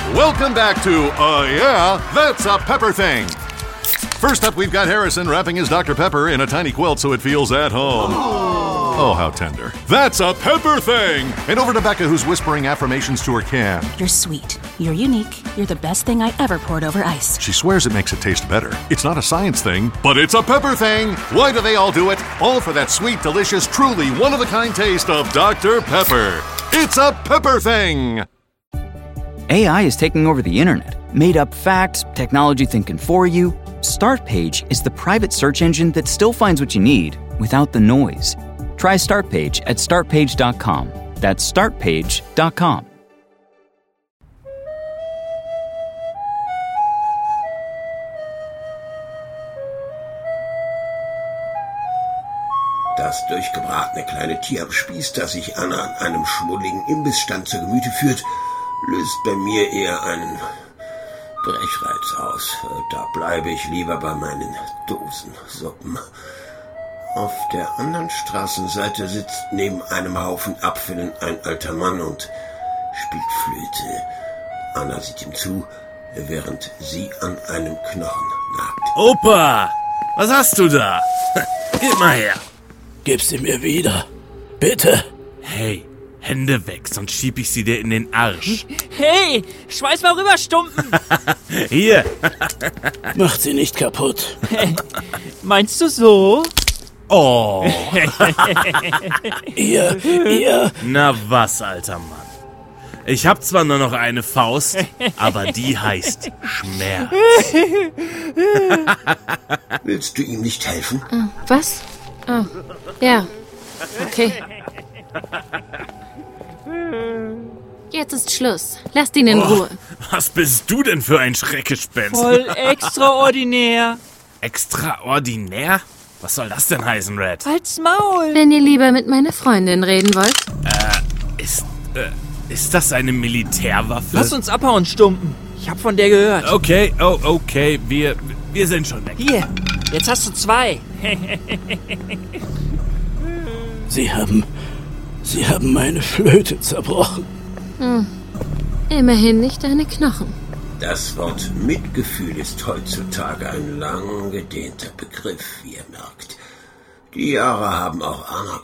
Welcome back to, yeah, that's a Pepper Thing. First up, we've got Harrison wrapping his Dr. Pepper in a tiny quilt so it feels at home. Oh, how tender. That's a Pepper Thing! And over to Becca, who's whispering affirmations to her can. You're sweet. You're unique. You're the best thing I ever poured over ice. She swears it makes it taste better. It's not a science thing, but it's a Pepper Thing! Why do they all do it? All for that sweet, delicious, truly one-of-a-kind taste of Dr. Pepper. It's a Pepper Thing! AI is taking over the internet. Made-up facts, technology thinking for you. Startpage is the private search engine that still finds what you need without the noise. Try Startpage at startpage.com. That's startpage.com. Das durchgebratene kleine Tier am Spieß, das sich Anna an einem schmuddigen Imbissstand zu Gemüte führt, löst bei mir eher einen Brechreiz aus. Da bleibe ich lieber bei meinen Dosensuppen. Auf der anderen Straßenseite sitzt neben einem Haufen Abfällen ein alter Mann und spielt Flöte. Anna sieht ihm zu, während sie an einem Knochen nagt. Opa, was hast du da? Gib mal her. Gib sie mir wieder. Bitte. Hey, Hände weg, sonst schieb ich sie dir in den Arsch. Hey, schmeiß mal rüber, Stumpen. Hier. Macht sie nicht kaputt. Meinst du so? Oh. Ihr. Na was, alter Mann. Ich hab zwar nur noch eine Faust, aber die heißt Schmerz. Willst du ihm nicht helfen? Was? Oh, ja. Okay. Jetzt ist Schluss. Lasst ihn in Ruhe. Was bist du denn für ein Schreckgespenst? Voll extraordinär. Extraordinär? Was soll das denn heißen, Red? Halt's Maul. Wenn ihr lieber mit meiner Freundin reden wollt. Ist das eine Militärwaffe? Lass uns abhauen, Stumpen. Ich hab von der gehört. Okay, okay. Wir sind schon weg. Hier, jetzt hast du 2. Sie haben meine Flöte zerbrochen. Immerhin nicht deine Knochen. Das Wort Mitgefühl ist heutzutage ein lang gedehnter Begriff, wie ihr merkt. Die Jahre haben auch Anna